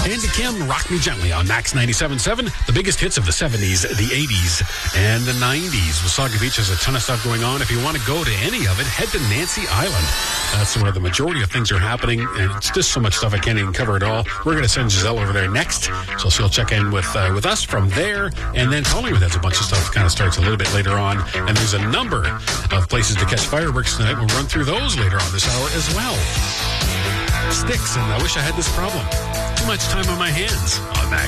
And to Kim, Rock Me Gently on Max 97.7. The biggest hits of the 70s, the 80s, and the 90s. Wasaga Beach has a ton of stuff going on. If you want to go to any of it, head to Nancy Island. That's where the majority of things are happening, and it's just so much stuff I can't even cover it all. We're going to send Giselle over there next, so she'll check in with us from there. And then Collingwood has a bunch of stuff that kind of starts a little bit later on. And there's a number of places to catch fireworks tonight. We'll run through those later on this hour as well. Sticks, and I wish I had this problem. Too much time on my hands.